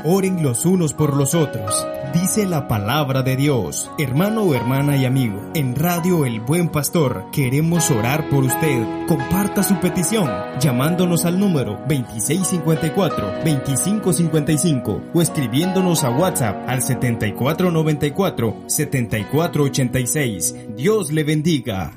Oren los unos por los otros. Dice la palabra de Dios. Hermano, hermana y amigo, en Radio El Buen Pastor queremos orar por usted. Comparta su petición llamándonos al número 2654-2555 o escribiéndonos a WhatsApp al 7494-7486. Dios le bendiga.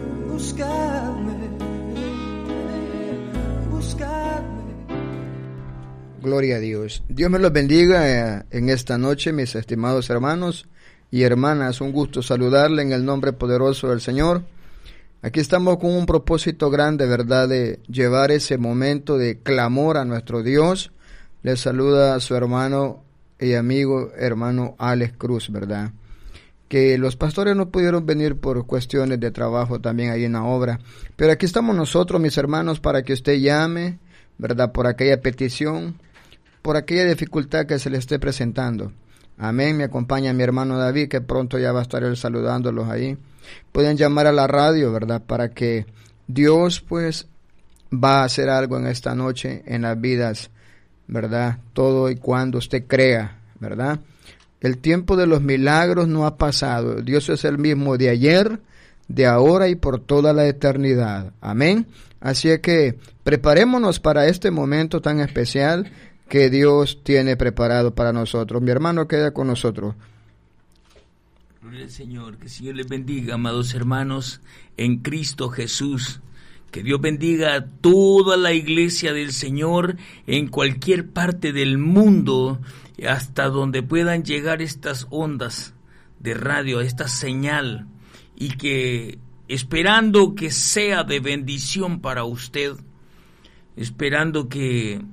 Gloria a Dios. Dios me los bendiga en esta noche, mis estimados hermanos y hermanas. Un gusto saludarle en el nombre poderoso del Señor. Aquí estamos con un propósito grande, ¿verdad?, de llevar ese momento de clamor a nuestro Dios. Les saluda a su hermano y amigo, hermano Alex Cruz, ¿verdad? Que los pastores no pudieron venir por cuestiones de trabajo también ahí en la obra. Pero aquí estamos nosotros, mis hermanos, para que usted llame, ¿verdad?, por aquella petición, por aquella dificultad que se le esté presentando. Amén. Me acompaña mi hermano David, que pronto ya va a estar él saludándolos ahí. Pueden llamar a la radio, ¿verdad?, para que Dios, pues, va a hacer algo en esta noche en las vidas, ¿verdad?, todo y cuando usted crea, ¿verdad? El tiempo de los milagros no ha pasado. Dios es el mismo de ayer, de ahora y por toda la eternidad. Amén. Así es que preparémonos para este momento tan especial que Dios tiene preparado para nosotros. Mi hermano, queda con nosotros. Gloria al Señor, que el Señor les bendiga, amados hermanos, en Cristo Jesús. Que Dios bendiga a toda la iglesia del Señor en cualquier parte del mundo, hasta donde puedan llegar estas ondas de radio, esta señal, y que esperando que sea de bendición para usted, esperando que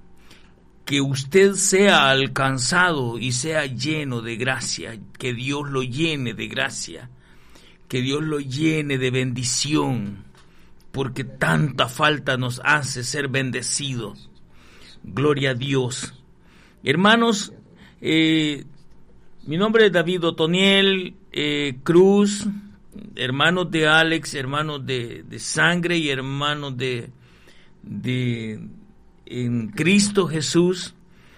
usted sea alcanzado y sea lleno de gracia, que Dios lo llene de gracia, que Dios lo llene de bendición, porque tanta falta nos hace ser bendecidos. Gloria a Dios. Hermanos, mi nombre es David Otoniel Cruz, hermanos de Alex, hermanos de sangre y hermanos de en Cristo Jesús,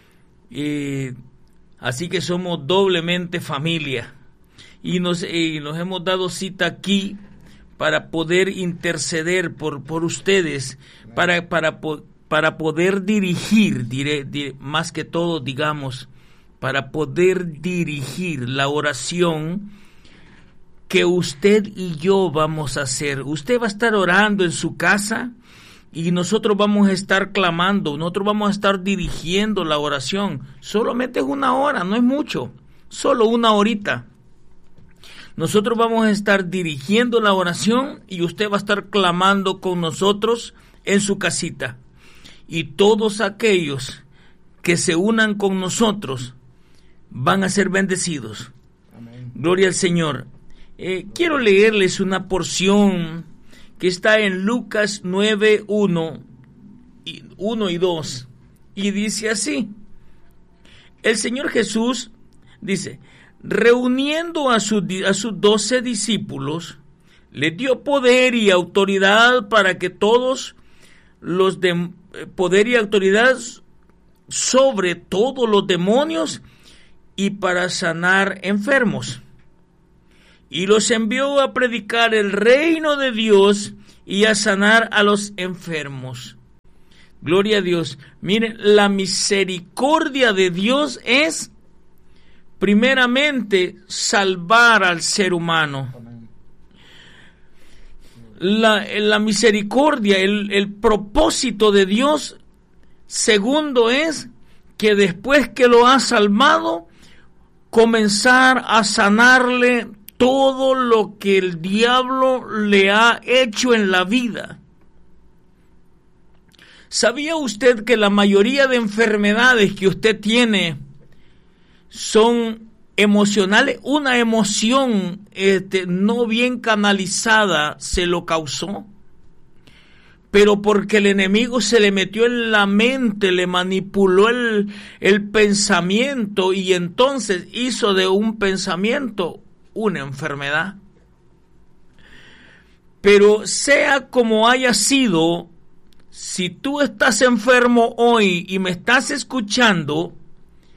así que somos doblemente familia y nos hemos dado cita aquí para poder interceder por ustedes, para poder dirigir, más que todo, digamos, para poder dirigir la oración que usted y yo vamos a hacer. Usted va a estar orando en su casa y nosotros vamos a estar clamando, nosotros vamos a estar dirigiendo la oración. Solamente es una hora, no es mucho, solo una horita. Nosotros vamos a estar dirigiendo la oración y usted va a estar clamando con nosotros en su casita. Y todos aquellos que se unan con nosotros van a ser bendecidos. Amén. Gloria al Señor. Quiero leerles una porción que está en Lucas 9, 1 y 2, y dice así: el Señor Jesús dice, reuniendo a sus 12 discípulos, les dio poder y autoridad para que todos los poder y autoridad sobre todos los demonios y para sanar enfermos. Y los envió a predicar el reino de Dios y a sanar a los enfermos. Gloria a Dios. Miren, la misericordia de Dios es, primeramente, salvar al ser humano. La misericordia, el propósito de Dios, segundo, es que después que lo ha salvado, comenzar a sanarle todo lo que el diablo le ha hecho en la vida. ¿Sabía usted que la mayoría de enfermedades que usted tiene son emocionales? Una emoción no bien canalizada se lo causó, pero porque el enemigo se le metió en la mente, le manipuló el pensamiento y entonces hizo de un pensamiento una enfermedad. Pero sea como haya sido, si tú estás enfermo hoy y me estás escuchando,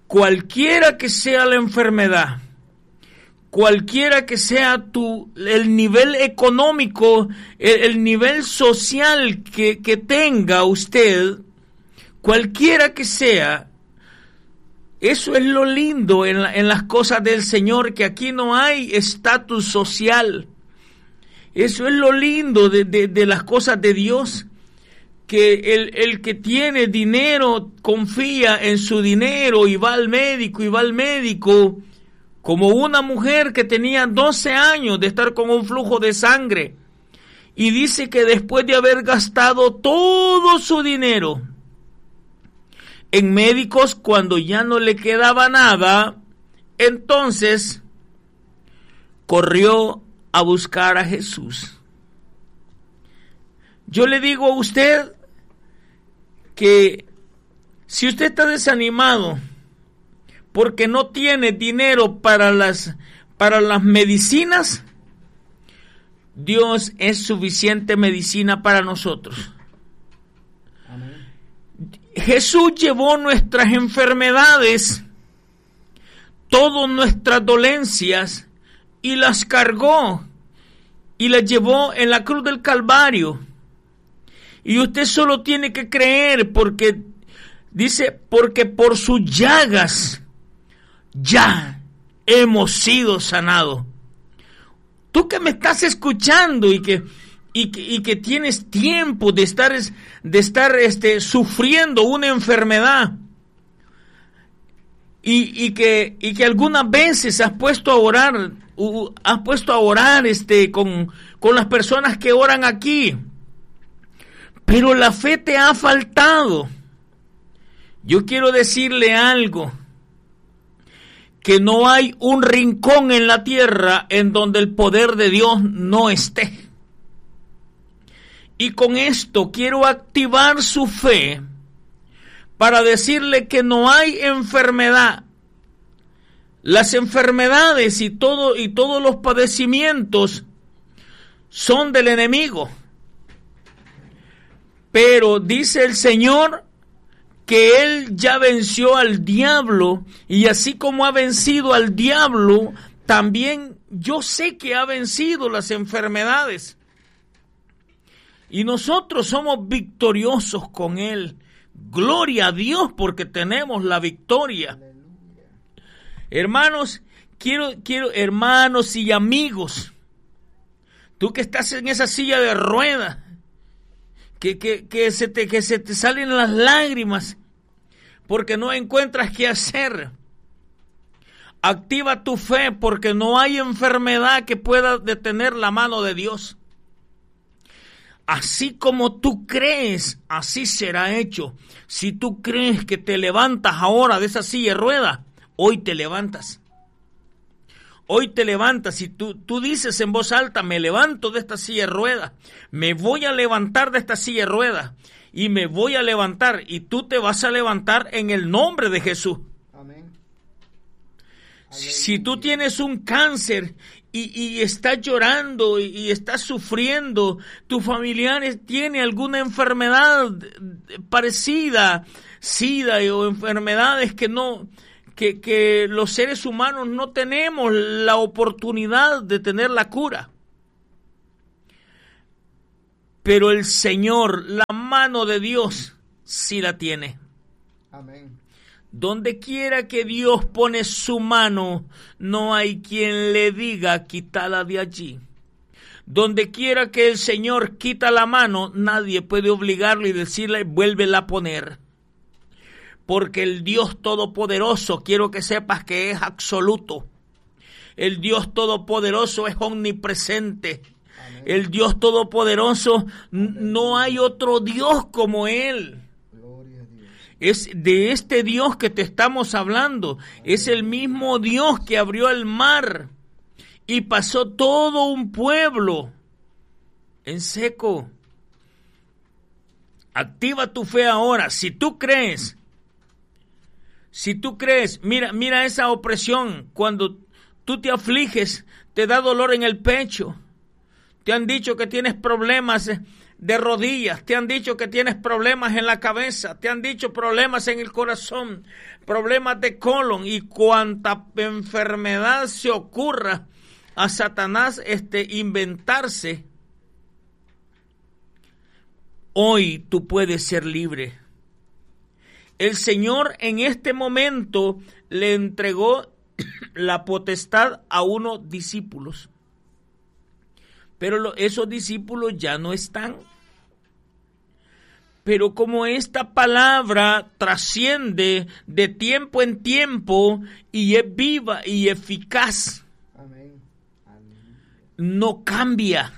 cualquiera que sea la enfermedad, cualquiera que sea el nivel económico, el nivel social que tenga usted, cualquiera que sea, eso es lo lindo en las cosas del Señor, que aquí no hay estatus social. Eso es lo lindo de las cosas de Dios, que el que tiene dinero confía en su dinero y va al médico, como una mujer que tenía 12 años de estar con un flujo de sangre, y dice que después de haber gastado todo su dinero en médicos, cuando ya no le quedaba nada, entonces corrió a buscar a Jesús. Yo le digo a usted que si usted está desanimado porque no tiene dinero para las medicinas, Dios es suficiente medicina para nosotros. Amén. Jesús llevó nuestras enfermedades, todas nuestras dolencias, y las cargó y las llevó en la cruz del Calvario. Y usted solo tiene que creer, porque dice, porque por sus llagas ya hemos sido sanados. Tú que me estás escuchando y que tienes tiempo de estar sufriendo una enfermedad, y que algunas veces has puesto a orar con las personas que oran aquí, pero la fe te ha faltado. Yo quiero decirle algo, que no hay un rincón en la tierra en donde el poder de Dios no esté. Y con esto quiero activar su fe para decirle que no hay enfermedad. Las enfermedades y todos los padecimientos son del enemigo. Pero dice el Señor que Él ya venció al diablo, y así como ha vencido al diablo, también yo sé que ha vencido las enfermedades. Y nosotros somos victoriosos con Él. Gloria a Dios, porque tenemos la victoria. Hermanos, quiero hermanos y amigos, tú que estás en esa silla de ruedas, que se te salen las lágrimas porque no encuentras qué hacer. Activa tu fe, porque no hay enfermedad que pueda detener la mano de Dios. Así como tú crees, así será hecho. Si tú crees que te levantas ahora de esa silla de ruedas, hoy te levantas. Hoy te levantas y tú dices en voz alta, me levanto de esta silla de ruedas, me voy a levantar de esta silla de ruedas y me voy a levantar, y tú te vas a levantar en el nombre de Jesús. Amén. Si tú tienes un cáncer y estás llorando y estás sufriendo, tu familiar tiene alguna enfermedad parecida, SIDA o enfermedades que los seres humanos no tenemos la oportunidad de tener la cura. Pero el Señor, la mano de Dios, sí la tiene. Amén. Donde quiera que Dios pone su mano, no hay quien le diga, quítala de allí. Donde quiera que el Señor quita la mano, nadie puede obligarle y decirle, vuélvela a poner. Porque el Dios Todopoderoso, quiero que sepas que es absoluto. El Dios Todopoderoso es omnipresente. Amén. El Dios Todopoderoso, no hay otro Dios como Él. Gloria a Dios. Es de este Dios que te estamos hablando. Amén. Es el mismo Dios que abrió el mar y pasó todo un pueblo en seco. Activa tu fe ahora. Si tú crees, mira esa opresión. Cuando tú te afliges, te da dolor en el pecho. Te han dicho que tienes problemas de rodillas, te han dicho que tienes problemas en la cabeza, te han dicho problemas en el corazón, problemas de colon y cuanta enfermedad se ocurra a Satanás inventarse. Hoy tú puedes ser libre. El Señor en este momento le entregó la potestad a unos discípulos, pero esos discípulos ya no están. Pero como esta palabra trasciende de tiempo en tiempo y es viva y eficaz, no cambia.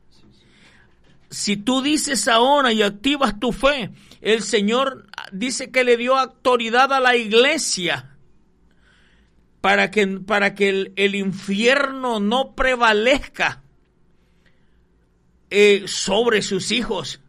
Si tú dices ahora y activas tu fe, el Señor dice que le dio autoridad a la iglesia para que el infierno no prevalezca sobre sus hijos.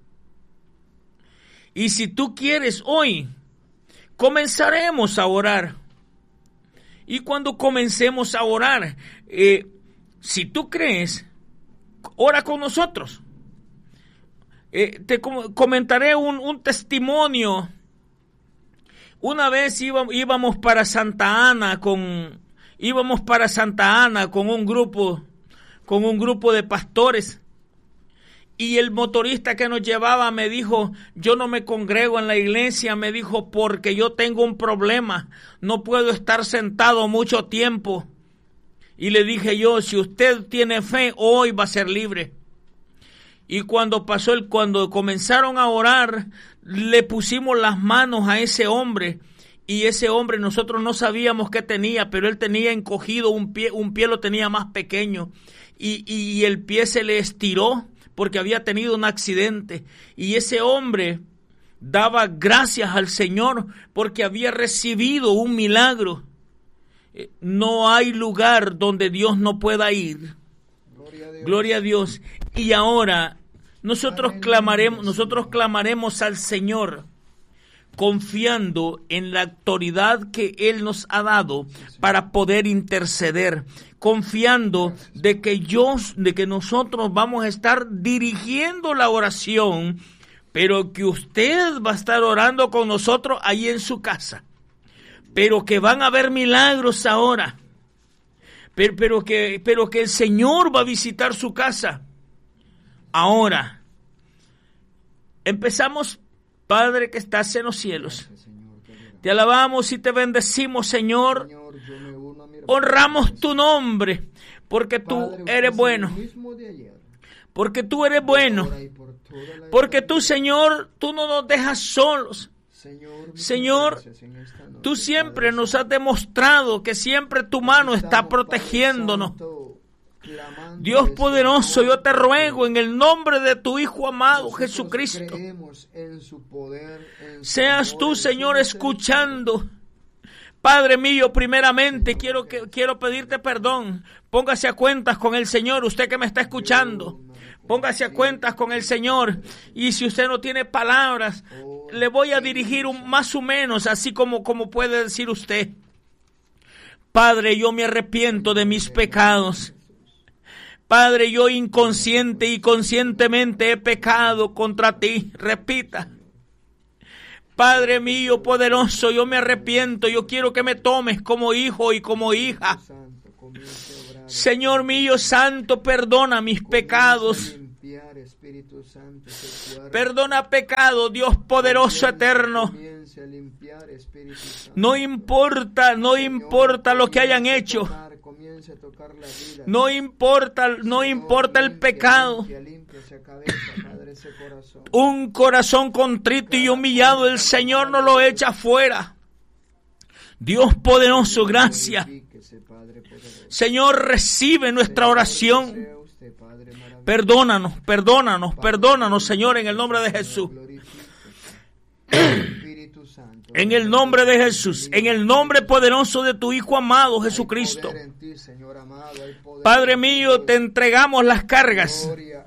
Y si tú quieres hoy, comenzaremos a orar. Y cuando comencemos a orar, si tú crees, ora con nosotros. Te comentaré un testimonio. Una vez íbamos para Santa Ana con un grupo de pastores. Y el motorista que nos llevaba me dijo, yo no me congrego en la iglesia, me dijo, porque yo tengo un problema, no puedo estar sentado mucho tiempo. Y le dije yo, si usted tiene fe, hoy va a ser libre. Y cuando comenzaron a orar, le pusimos las manos a ese hombre, y ese hombre nosotros no sabíamos qué tenía, pero él tenía encogido un pie lo tenía más pequeño, y el pie se le estiró, porque había tenido un accidente, y ese hombre daba gracias al Señor porque había recibido un milagro. No hay lugar donde Dios no pueda ir. Gloria a Dios. Y ahora nosotros clamaremos al Señor, confiando en la autoridad que Él nos ha dado para poder interceder, confiando de que nosotros vamos a estar dirigiendo la oración, pero que usted va a estar orando con nosotros ahí en su casa, pero que van a haber milagros ahora, pero que el Señor va a visitar su casa. Ahora, empezamos. Padre que estás en los cielos, te alabamos y te bendecimos, Señor. Honramos tu nombre, porque tú eres bueno. Porque tú eres bueno. Porque tú, Señor, tú no nos dejas solos. Señor, tú siempre nos has demostrado que siempre tu mano está protegiéndonos. Dios poderoso, yo te ruego en el nombre de tu Hijo amado Jesucristo, seas tú, Señor, escuchando. Padre mío, primeramente quiero pedirte perdón. Póngase a cuentas con el Señor, usted que me está escuchando. Póngase a cuentas con el Señor. Y si usted no tiene palabras, le voy a dirigir más o menos así como puede decir usted. Padre, yo me arrepiento de mis pecados. Padre, yo inconsciente y conscientemente he pecado contra ti. Repita. Padre mío poderoso, yo me arrepiento. Yo quiero que me tomes como hijo y como hija. Señor mío santo, perdona mis pecados. Perdona pecado, Dios poderoso eterno. No importa lo que hayan hecho. No importa el pecado. Un corazón contrito y humillado, el Señor no lo echa fuera. Dios poderoso, gracias. Señor, recibe nuestra oración. Perdónanos, Señor, en el nombre de Jesús. En el nombre de Jesús, en el nombre poderoso de tu Hijo amado Jesucristo. Padre mío, te entregamos las cargas.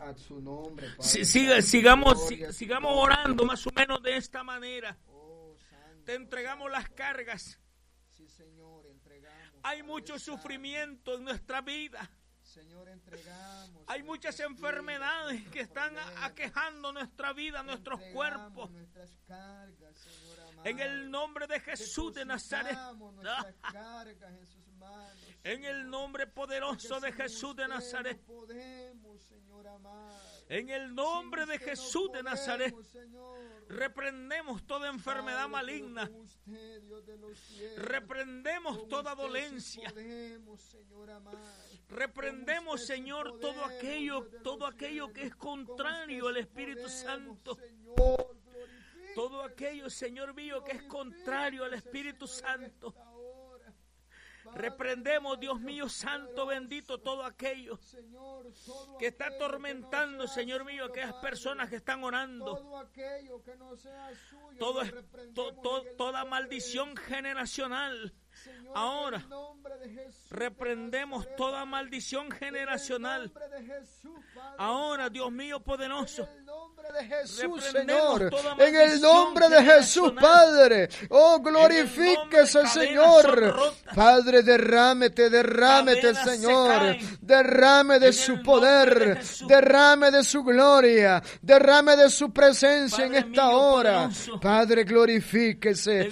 Sigamos orando más o menos de esta manera. Te entregamos las cargas. Hay mucho sufrimiento en nuestra vida. Señor, entregamos. Hay muchas enfermedades que están aquejando nuestra vida, nuestros cuerpos. Nuestras cargas, Señor amado. En el nombre de Jesús de Nazaret. Nuestras cargas en sus manos, en el nombre poderoso de Jesús de Nazaret. No podemos, Señor amado. En el nombre de Jesús de Nazaret. Señor. Reprendemos toda enfermedad maligna. Usted, Dios de los cielos. Reprendemos toda dolencia. Podemos, Señor amado. Reprendemos, Señor, todo aquello que es contrario al Espíritu Santo. Todo aquello, Señor mío, que es contrario al Espíritu Santo. Reprendemos, Dios mío, santo, bendito, todo aquello que está atormentando, Señor mío, aquellas personas que están orando. Toda maldición generacional. Ahora reprendemos toda maldición generacional. Ahora, Dios mío poderoso, Jesús, Señor, en el nombre de Jesús, Padre, oh, glorifíquese, Señor, Padre, derrámete, Señor, derrame de su poder, derrame de su gloria, derrame de su presencia en esta hora, Padre, glorifíquese,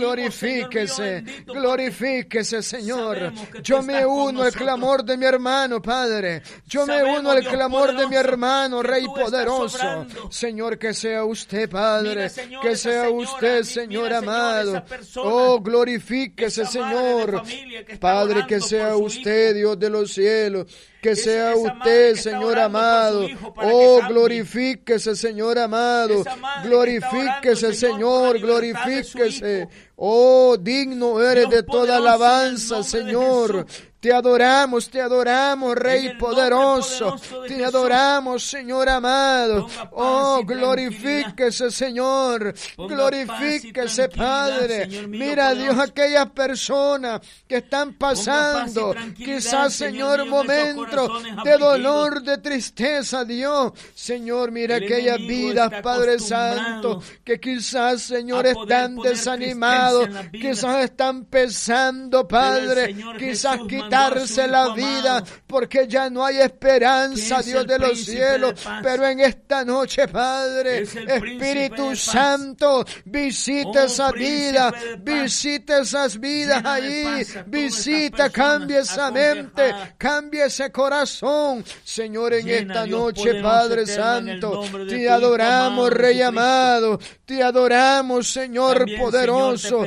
glorifíquese, Señor. Yo me uno al clamor de mi hermano, Padre, yo me uno al clamor de mi hermano, Rey poderoso. Señor, que sea usted, Padre, que sea usted, Señor amado. Oh, glorifíquese, Señor. Padre, que sea usted, Dios de los cielos. Que sea usted, Señor amado. Oh, glorifíquese, Señor amado. Glorifíquese, Señor, glorifíquese. Oh, digno eres de toda alabanza, Señor. Te adoramos, Rey poderoso. Te adoramos, Señor amado. Oh, glorifíquese, Señor. Glorifíquese, Padre. Mira, Dios, aquellas personas que están pasando, quizás, Señor, momentos de dolor, de tristeza, Dios. Señor, mira aquellas vidas, Padre Santo, que quizás, Señor, están desanimados, quizás están pensando, Padre, quizás quitarse la vida porque ya no hay esperanza, Dios de los cielos. Pero en esta noche, Padre, Espíritu Santo, visita esa vida, visita esas vidas ahí, visita, cambia esa mente, cambia ese corazón, Señor, en esta noche, Padre Santo. Te adoramos, Rey amado, te adoramos, Señor poderoso.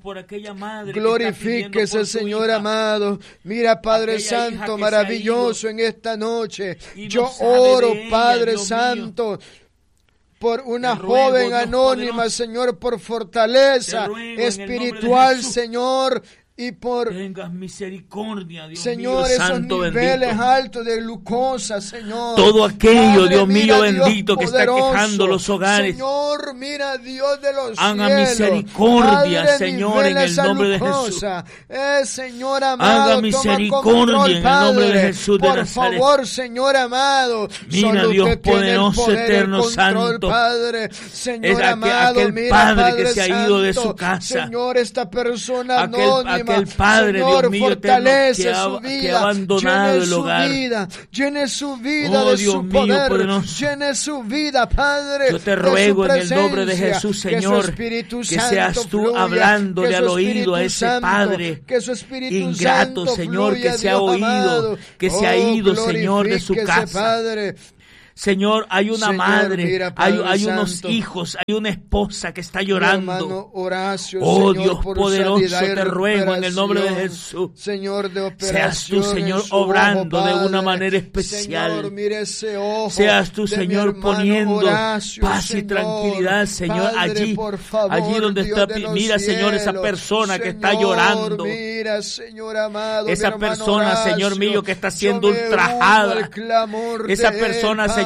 Glorifíquese, Señor amado. Mira, Padre Santo, maravilloso en esta noche. Yo oro, Padre Santo, por una joven anónima, Señor, por fortaleza espiritual, Señor, y por, tengas misericordia, Dios Señor, mío, esos santo, niveles bendito. Altos de glucosa, Señor. Todo aquello, Padre, Dios mío, mira, bendito, Dios que está poderoso. quejando los hogares. Señor, mira, Dios de los Haga cielos. misericordia, Padre, Señor, en el nombre de Jesús. Señor amado, Haga misericordia toma control, en el nombre de Padre. Jesús de Por Nazaret. favor, Señor amado. Mira, solo Dios usted tiene el poderoso, poder, el eterno, control, santo. Padre. Señor amado, aquel mira, padre que se ha ido de Santo. su casa. Señor, esta persona anónima. Aquel padre, Señor, Dios mío, fortalece eterno, su vida, que ha abandonado llene el su hogar. vida, llene su vida Oh, de Dios su mío, poder, poderoso. llene su vida, Padre. Yo te de ruego su en el nombre de presencia, Jesús, que su Señor, Espíritu que Santo seas tú fluya, hablándole que su al oído Espíritu a ese Santo, Padre que su Espíritu ingrato, Santo Señor, fluya, que se ha Dios oído, amado. que se ha ido, Señor, de su glorifíquese, casa. Padre. Señor, hay una Señor, madre, mira, Padre hay unos Santo. hijos, hay una esposa que está Mi llorando. hermano Horacio, Oh, Señor, Dios por poderoso, sanidad y te ruego en el nombre de recuperación. Jesús. Señor, de Seas tú, operación Señor, en su obrando ojo, de una Padre. manera especial. Señor, mire ese ojo. Seas tú, de mi Señor, hermano poniendo Horacio, paz y Señor. tranquilidad, Señor, Padre, allí, por favor, allí donde Dios está, de los mira, Señor, esa cielos. persona que está Señor, llorando. Mira, Señor amado, Esa mi hermano persona, Horacio, Señor mío, que está siendo yo me uno ultrajada. al clamor Esa de persona, él, Señor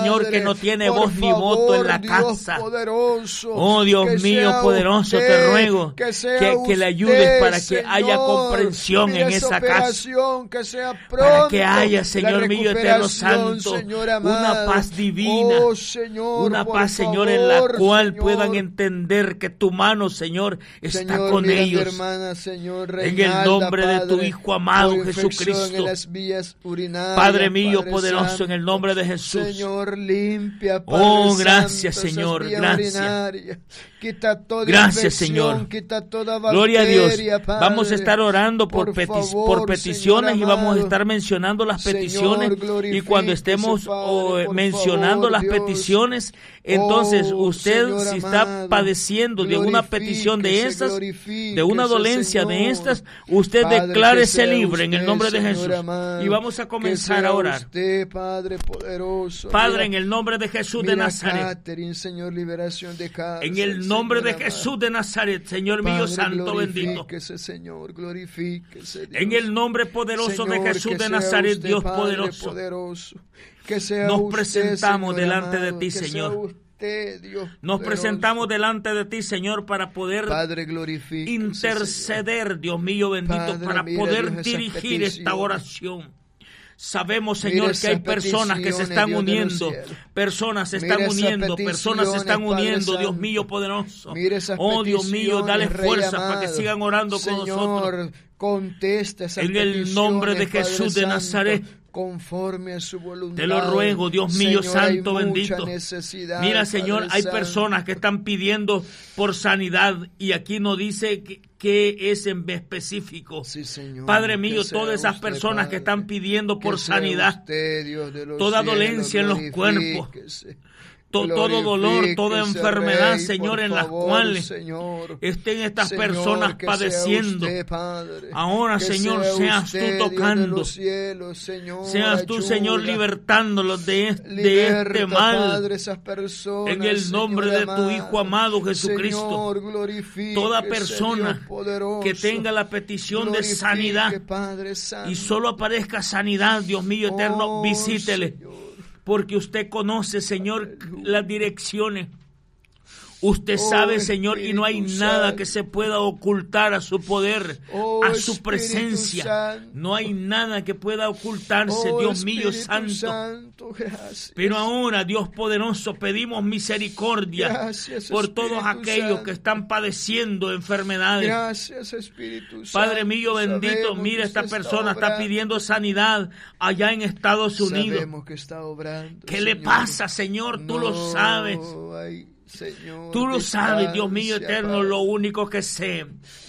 Señor, que no tiene voz ni voto en la casa. Poderoso, oh Dios mío poderoso, te ruego que le ayudes para que haya comprensión en esa casa, que sea pronto, para que haya, Señor mío eterno santo, una paz divina, Señor, una paz, Señor, en la cual puedan entender que tu mano, Señor, está con ellos. Hermana, Señor, en el nombre de tu Hijo amado Jesucristo. Padre mío poderoso, en el nombre de Jesús. Señor, limpia, oh, gracias, Señor, gracias. Quita toda gracias, Señor. Quita toda bacteria, gloria a Dios. Padre. Vamos a estar orando por peticiones, Señor, y vamos a estar mencionando las peticiones. Señor, y cuando estemos mencionando las peticiones, entonces usted, Señor si amado, está padeciendo de una petición de estas, de una dolencia Señor, de estas, usted Padre, declárese libre en el nombre de Señor Jesús. amado, Y vamos a comenzar a orar. Usted, Padre poderoso, Padre, en el nombre de Jesús de Nazaret. Catherine, Señor, liberación de cárcel, en el nombre de Jesús de Nazaret, Señor mío santo bendito. Señor, glorifíquese, Dios. En el nombre poderoso Señor, de Jesús de Nazaret, usted, Dios poderoso. Que sea nos usted, presentamos Señor delante amado, de ti, Señor. Usted, Dios nos poderoso. Presentamos delante de ti, Señor, para poder Padre, interceder, Señor. Dios mío bendito, Padre, para poder Dios, dirigir esta oración. Sabemos, Mira Señor, que hay personas que se están uniendo, personas se están uniendo, personas se están uniendo, Dios mío poderoso. Oh Dios mío, dale fuerza para que sigan orando con nosotros. Contesta esas en el nombre de Jesús de Nazaret. Conforme a su voluntad. Te lo ruego, Dios mío, Señor, santo bendito. Mira, Señor, hay personas que están pidiendo por sanidad y aquí no dice que es en específico. Sí, Señor, Padre mío, todas esas personas que están pidiendo por sanidad, usted, Dios de los toda cielos, dolencia en los cuerpos, todo dolor, toda enfermedad, Señor, en las cuales estén estas personas padeciendo. Ahora, Señor, seas tú tocando, seas tú, Señor, libertándolos de este mal. En el nombre de tu Hijo amado Jesucristo, toda persona que tenga la petición de sanidad y solo aparezca sanidad, Dios mío eterno, visítele. Porque usted conoce, Señor, las direcciones. Usted sabe, Señor, y no hay nada que se pueda ocultar a su poder, a su presencia. No hay nada que pueda ocultarse, Dios mío santo. Pero ahora, Dios poderoso, pedimos misericordia por todos aquellos que están padeciendo enfermedades. Gracias, Espíritu Santo. Padre mío bendito, mira, esta persona está pidiendo sanidad allá en Estados Unidos. Sabemos que está obrando, ¿Qué le pasa, Señor? Tú lo sabes. Señor, tú lo sabes, Dios mío eterno, Padre. lo único que sé.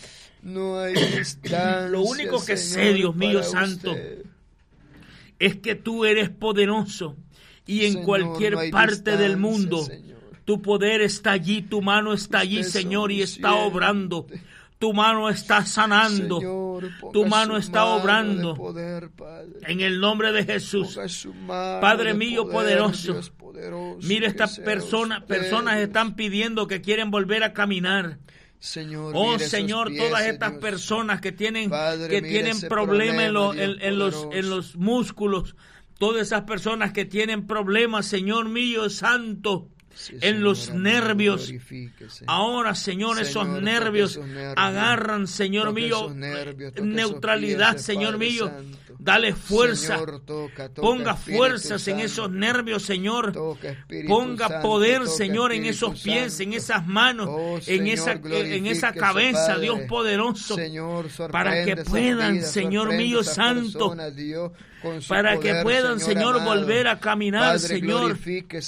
No hay distancia, lo único que Señor, sé, Dios mío santo, usted. Es que tú eres poderoso y en Señor, cualquier no hay parte del mundo, Señor. tu poder está allí, tu mano está allí, Usted Señor, y está omnisciente. obrando. Tu mano está sanando. Señor, tu mano está mano obrando. de poder, Padre. En el nombre de Jesús. Padre mío poderoso. Mira, estas personas están pidiendo que quieren volver a caminar. Señor, oh Señor, pies, todas estas Dios. Personas que tienen problemas en los músculos, todas esas personas que tienen problemas, Señor mío santo, sí, en los nervios. Ahora, Señor, esos nervios agarran, Señor mío, neutralidad, Señor mío. Dale fuerza, ponga fuerzas en esos nervios, Señor. Ponga poder, Señor, en esos pies, en esas manos, en esa cabeza, Dios poderoso, para que puedan, Señor mío santo, para que puedan, Señor, volver a caminar, Señor.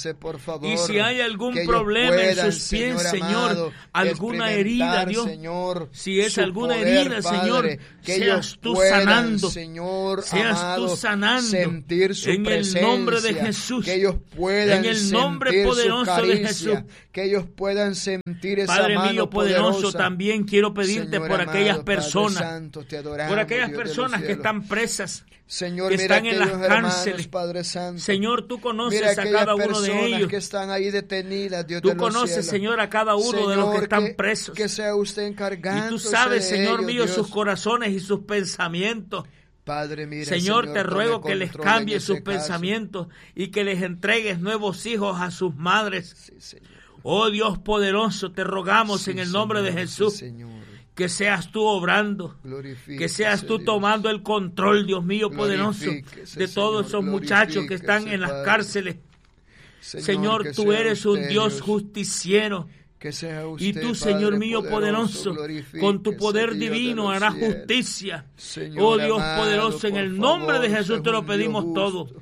Y si hay algún problema en sus pies, Señor, alguna herida, Dios, si es alguna herida, Señor, seas tú sanando, seas tú sanando, en el nombre de Jesús, en el nombre poderoso de Jesús. Que ellos puedan sentir esa Padre mano mío poderoso, poderosa. También quiero pedirte Señor por amado, aquellas Padre personas, Santo, te adoramos, por aquellas Dios de los personas que cielos. están presas, Señor, que están mira en las aquellos hermanos, cárceles. Padre Santo. Señor, tú conoces Mira a cada uno de personas ellos. que están ahí detenidas, Dios Tú de los conoces, cielos. Señor, a cada uno Señor, de los que están presos. Que sea usted Y encargándose tú sabes, de Señor ellos, mío, Dios. sus corazones y sus pensamientos. Padre, mira, Señor, te ruego que les cambie sus caso. pensamientos y que les entregues nuevos hijos a sus madres. Sí, Señor. Oh Dios poderoso, te rogamos Sí, en el nombre Señor, de Jesús, sí, Señor. que seas tú obrando, Glorifíquese, que seas tú Dios. tomando el control, Dios mío poderoso, Glorifíquese, de todos Señor, esos muchachos que están glorifíquese, en las Padre. cárceles. Señor, que tú sea eres usted, un Dios justiciero. Que sea usted, Y tú, Padre Señor mío poderoso, con tu glorifíquese, poder Dios de divino los harás cielos. justicia. Señor Oh Dios amado, poderoso, en por el nombre de favor, Jesús te lo sea un Dios pedimos justo. todo.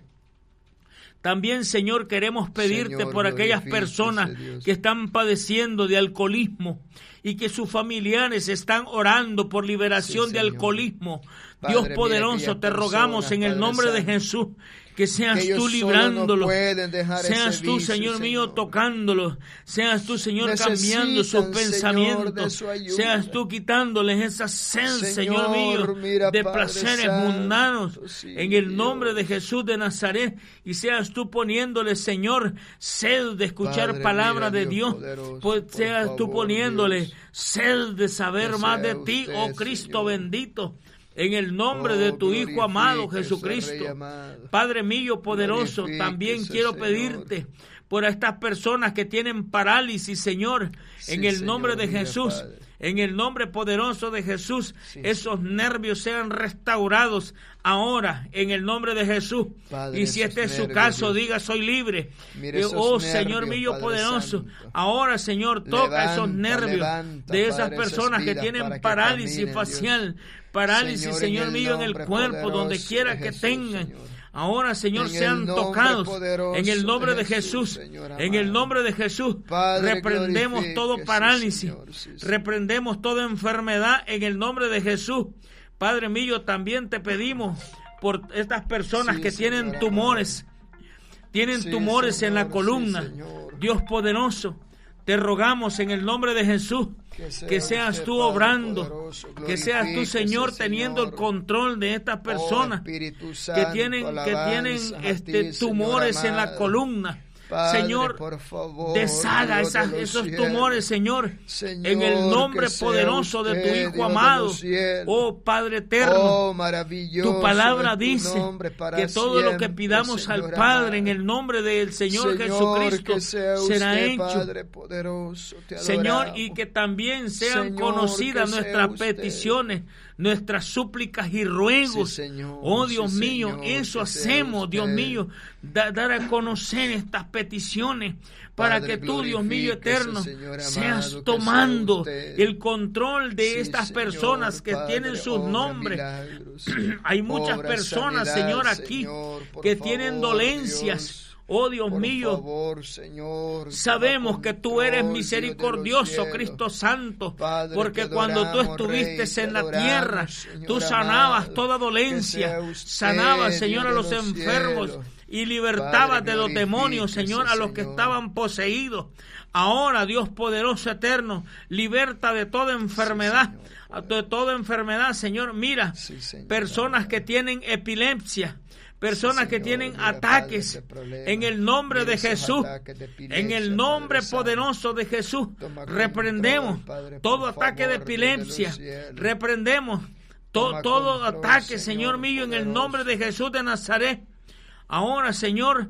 También, Señor, queremos pedirte Señor, por aquellas glorifíquese, personas Dios. que están padeciendo de alcoholismo y que sus familiares están orando por liberación Sí, de Señor. alcoholismo. Padre, Dios mira poderoso, aquellas te rogamos personas, en el Padre nombre de Santo, Jesús que seas que ellos tú solo no librándolos, pueden dejar seas ese tú, vicio, Señor mío, Señor. tocándolos, seas tú, Señor, Necesitan, cambiando sus Señor, pensamientos, de su ayuda. seas tú quitándoles esa sed, Señor mío, mira, de Padre placeres Santo, mundanos, sí, en el nombre Dios. de Jesús de Nazaret, y seas tú poniéndole, Señor, sed de escuchar Padre, palabra mira, de Dios Dios, poderoso, pues por seas tú favor, poniéndole Dios. sed de saber Que más sea de ti, usted, oh Cristo Señor. bendito. En el nombre de tu Hijo amado glorifíquese, Jesucristo. Rey amado. Padre mío poderoso, Glorifíquese, también quiero Señor. pedirte por estas personas que tienen parálisis, Señor, Sí, en el nombre Señor, de mira, Jesús, Padre. en el nombre poderoso de Jesús, Sí, esos nervios sean restaurados ahora, en el nombre de Jesús. Padre, Y si esos este es su nervios, caso, Dios. diga, soy libre. Mire esos Oh nervios, Señor mío Padre poderoso, Santo. ahora, Señor, toca esos nervios levanta, de esas Padre, esas personas que vidas para tienen que parálisis caminen, facial, parálisis, Señor mío, en el nombre cuerpo, donde poderoso quiera de que Jesús, tengan. Señor. Ahora, Señor, En el sean nombre tocados poderoso en el nombre de de Jesús. Señor En el amado. nombre de Jesús, Padre, reprendemos todo glorifíquese, parálisis, Señor, sí, sí. reprendemos toda enfermedad en el nombre de Jesús. Padre mío, también te pedimos por estas personas Sí, que tienen Señor tumores, tienen Sí, tumores en la Señor, columna. sí, Señor. Dios poderoso, te rogamos en el nombre de Jesús que seas usted, tú Padre obrando, poderoso, que seas tú, glorifíquese, Señor, teniendo el Señor. control de estas personas Espíritu que Santo, tienen alabanzas a ti, Señor tumores en la amado. columna. Padre, Señor, por favor, deshaga Dios de los esos cielos. tumores, Señor, Señor, en el nombre que sea poderoso de tu usted, Hijo Dios de amado. los cielos. Oh Padre eterno, Oh, maravilloso tu palabra es tu dice nombre para que todo lo que siempre, pidamos Señor al Padre amado. en el nombre del Señor Jesucristo que sea será usted, hecho. Padre poderoso, te Señor, adoramos. y que también sean Señor, conocidas que sea nuestras usted. peticiones, nuestras súplicas y ruegos. Sí, Señor, Oh Dios sí, mío, Señor, eso que sea hacemos, Dios usted. mío, dar a conocer estas peticiones para Padre, que tú, Dios mío glorifíquese, eterno, Señor amado, seas que sea tomando usted. el control de Sí, estas Señor, personas que Padre, tienen sus obra nombres. milagros. Hay muchas Obra personas, sanidad, Señor, aquí Señor, por que favor, tienen dolencias. Dios. Oh Dios Por mío, favor, Señor, sabemos que tú eres control, misericordioso, Dios de los Cristo Santo, Padre, porque te cuando tú adoramos, estuviste Rey, te en la adoramos, tierra, Señor tú sanabas amado, toda que dolencia, sea usted, sanabas, Señor, a Dios los de los enfermos cielos. y libertabas Padre, de los demonios, glorifíquese, Señor, a los que Señor. estaban poseídos. Ahora, Dios poderoso eterno, liberta de toda enfermedad, de toda enfermedad, Señor. Mira, Sí, Señor, personas amado. que tienen epilepsia, personas Sí, que Señor, tienen mira, Padre, ataques, ese problema. en el nombre Mira de esos Jesús, ataques de epilepsia, en el nombre Padre Santo. poderoso de Jesús, Toma reprendemos control, Padre, todo por ataque de favor, Dios de los epilepsia, cielos. reprendemos Toma todo control, ataque, Señor Señor mío, en el poderoso. nombre de Jesús de Nazaret. Ahora, Señor,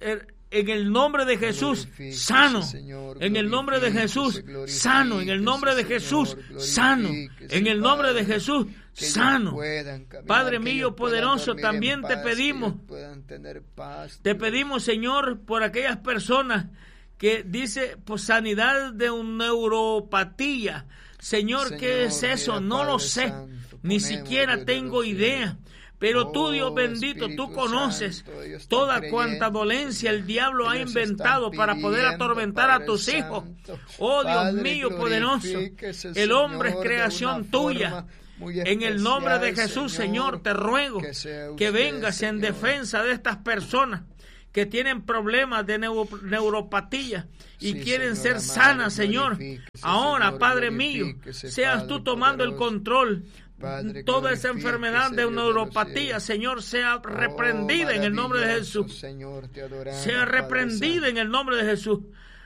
en el nombre de Jesús, Glorifíquese, sano. Señor, En el nombre de Jesús, glorifíquese, sano. En el nombre de Señor, Jesús, sano. glorifíquese, En el nombre de Padre, Jesús, que ellos sano. puedan caminar, Padre que mío ellos puedan poderoso, dormir en también te paz, pedimos, que ellos puedan tener paz, te Dios. pedimos, Señor, por aquellas personas que dice pues, sanidad de una neuropatía. Señor, ¿qué es eso? mira, No lo Padre sé. Santo, Ni ponemos, siquiera Dios de tengo los idea. cielos. Pero tú, Oh, Dios bendito, Espíritu tú conoces Santo, ellos están toda creyendo, cuanta dolencia el diablo ha ellos inventado están para poder pidiendo, atormentar a Padre tus hijos. Santo. Oh Dios Padre, mío poderoso, glorifíquese, el hombre es Señor, de creación una tuya. forma muy En el nombre de especial, Jesús, Señor, te ruego que sea que usted, vengas en Señor. defensa de estas personas que tienen problemas de neuropatía y Sí, quieren Señor ser amado, sanas, Señor. glorifíquese, Ahora, Señor, Padre mío, glorifíquese, seas Padre tú tomando el poderoso. control. Padre, Toda esa glorifíquese, enfermedad de Dios de los neuropatía, cielos. Señor, sea Oh, reprendida en el nombre de maravilloso, Jesús. Señor, te adoramos, Sea Padre reprendida Santo. en el nombre de Jesús.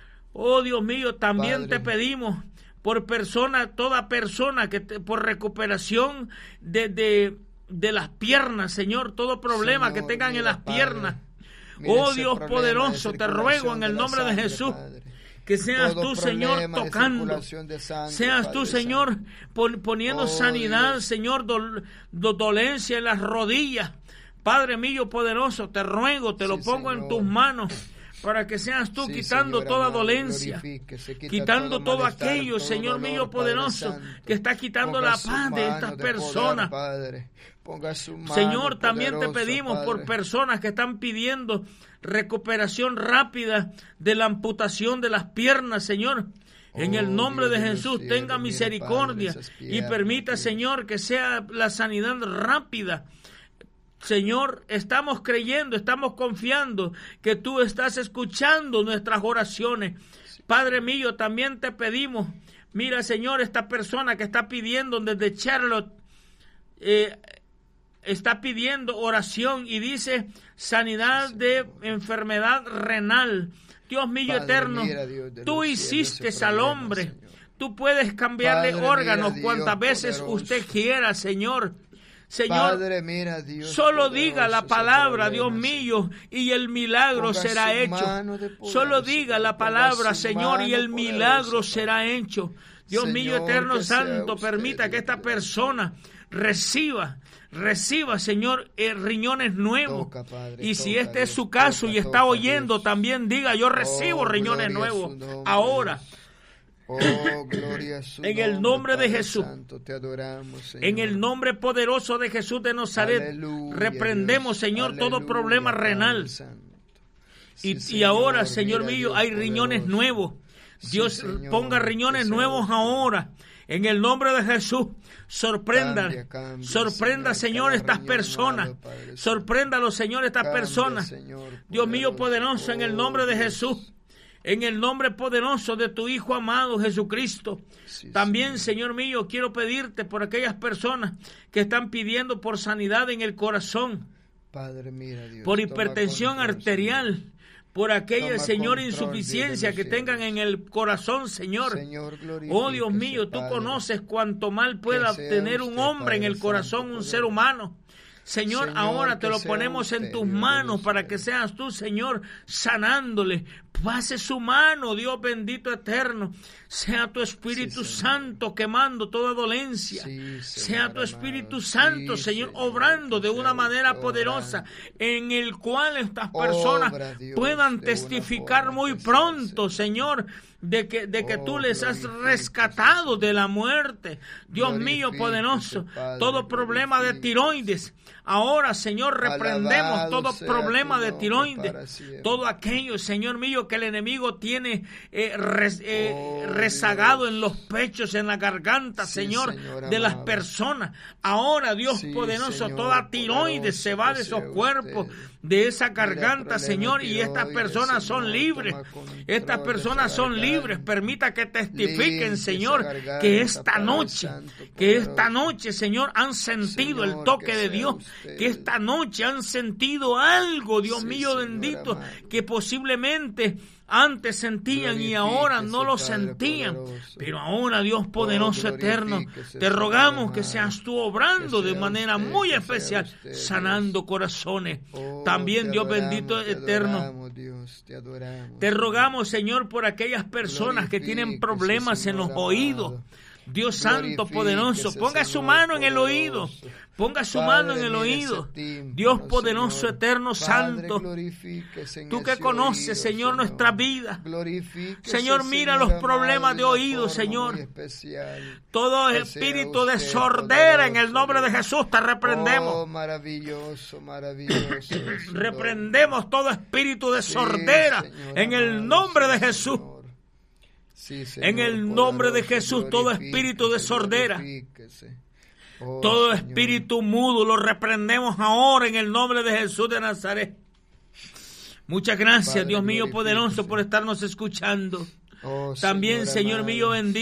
Oh Dios mío, también Padre. te pedimos por persona, toda persona que por recuperación de de las piernas, Señor, todo problema Señor, que tengan en mira, las piernas. Mira Oh ese Dios problema poderoso, de te ruego en circulación el de la nombre de sangre, Jesús, Padre. que seas Todo tú, Señor, problema de tocando, circulación de sangre, seas tú, Padre Señor, Santo. poniendo Oh, sanidad, Dios. Señor, dolencia en las rodillas. Padre mío poderoso, te ruego, te lo Sí, pongo Señor. en tus manos, para que seas tú Sí, quitando Señor toda amado, dolencia, glorifíquese, quita quitando todo malestar, aquello, todo Señor dolor, mío Padre poderoso, Santo. que está quitando Ponga la su paz de mano estas poder, personas. Padre. Ponga su mano Señor, también te poderosa, pedimos Padre. por personas que están pidiendo recuperación rápida de la amputación de las piernas, Señor. En el nombre Dios de de los Jesús, cielos, tenga mira, misericordia Padre, esas y piernas, permita, Dios. Señor, que sea la sanidad rápida. Señor, estamos creyendo, estamos confiando que tú estás escuchando nuestras oraciones. Padre mío, también te pedimos, mira, Señor, esta persona que está pidiendo desde Charlotte, está pidiendo oración y dice sanidad de enfermedad renal. Dios mío Padre, eterno, mira, Dios de tú los cielos, hiciste ese al problema, hombre. Señor. Tú puedes cambiarle Padre, órganos mira, cuantas Dios veces poderoso. usted quiera, Señor. Señor, Padre, mira, Dios solo poderoso, diga la ese palabra, problema, Dios mío, y el milagro Ponga será su hecho. mano de poder, Solo diga Señor. la Ponga palabra, su Señor, y mano el milagro poderosa, será hecho. Dios mío, Señor, eterno que sea santo, usted, permita que Dios esta mío. persona reciba, Señor, riñones nuevos. Toca, Padre, Y si toca, este es Dios, su caso toca, y está toca, oyendo, Dios. también diga, yo recibo Oh, riñones gloria a su nuevos. nombre, Ahora. Dios. Oh, gloria a su En el nombre de Padre Jesús. Santo, te adoramos, Señor. En el nombre poderoso de Jesús de Nazaret, Aleluya, reprendemos, Dios. Señor, todo Aleluya, problema Padre renal. Santo. Y Sí, ahora, Señor, Señor mira, mío, Dios hay riñones poderoso. nuevos. Sí, Dios Señor, ponga riñones que sea nuevos usted. ahora. En el nombre de Jesús, sorprenda, Cambia, sorprenda, Señor, cada estas riñón personas. nuevo, Padre Santo. Sorpréndalo, Señor, estas Cambia, personas. Señor, Dios mío poderoso, en el nombre de Dios. Jesús. En el nombre poderoso de tu Hijo amado Jesucristo. Sí, También, Señor mío, quiero pedirte por aquellas personas que están pidiendo por sanidad en el corazón, Padre, mira, Dios, por toma hipertensión control, arterial, Señor. por aquella, Toma Señor, control, insuficiencia Dios que de los tengan cielos. en el corazón, Señor. Señor, Oh Dios glorifíquese, mío, tú Padre. conoces cuánto mal pueda sea tener un usted, hombre en Padre el corazón, Santo, un poderoso. ser humano. Señor, Señor, ahora te que lo sea ponemos en usted, tus Dios de manos los para que cielos. seas tú, Señor, sanándole. Pase su mano, Dios bendito eterno. Sea tu Espíritu Sí, Señor. Santo quemando toda dolencia. Sí, Sea Señor tu Espíritu amado. Santo, Sí, Señor, Señor, obrando que de sea una manera usted poderosa obrando. en el cual estas Obra, personas Dios, puedan de una testificar forma muy especial, pronto, Señor, de que Oh, tú les has glorifíquese, rescatado de la muerte. Dios mío Glorifíquese, poderoso, Padre, todo problema de glorifíquese. tiroides. Ahora, Señor, reprendemos Alabado todo sea problema tu de nombre tiroides. para siempre. Todo aquello, Señor mío, que el enemigo tiene Oh, rezagado Dios. en los pechos, en la garganta, Sí, Señor, Señor de las amado. personas. Ahora, Dios Sí, poderoso, Señor toda tiroides poderoso, se va que de esos sea cuerpos, usted. de esa Mira, garganta, problema Señor, y estas tiroides, personas son Señor, libres. toma control Estas de personas esa son garganta. libres. Permita que testifiquen, Limpie Señor, esa garganta, que esta Padre noche, Santo, que esta poderoso. noche, Señor, han sentido el Señor, toque que de sea Dios, usted. que esta noche han sentido algo, Dios Sí, mío Señor bendito, amado. que posiblemente antes sentían y ahora no lo Glorifíquese, Padre sentían, poderoso. pero ahora, Dios poderoso eterno, glorifíquese, te Señor rogamos que amado. seas tú obrando Que de sea manera usted, muy que sea especial, usted, sanando corazones. Oh, También, te Dios adoramos, bendito te eterno, adoramos, Dios, te adoramos. te rogamos, Señor, por aquellas personas que tienen Glorifíquese, problemas en los Señor oídos. amado. Dios Santo Glorifíquese, poderoso, ponga su Señor mano en el poderoso. oído. Ponga su Padre, mano en el mire oído. ese tímpano, Dios poderoso, Señor. eterno, Padre, santo. glorifíquese en Tú que ese conoces, oído, Señor, nuestra vida. Glorifíquese, Señor, mira Señor los problemas amado, de una oído, forma Señor. muy especial. Todo Que sea espíritu de usted sordera en el poderoso, nombre de Dios. Jesús te reprendemos. Oh, maravilloso, maravilloso. es su Reprendemos todo espíritu de Sí, sordera Señor en el amado, nombre sí, de Jesús. Señor. Sí, Señor En el nombre de poderoso, Jesús, todo espíritu de glorifíquese, sordera, glorifíquese. Oh, todo Señor. espíritu mudo lo reprendemos ahora en el nombre de Jesús de Nazaret. Muchas gracias, Padre, Dios mío poderoso, glorifíquese. por estarnos escuchando. Oh, También, Señor amado. mío bendito.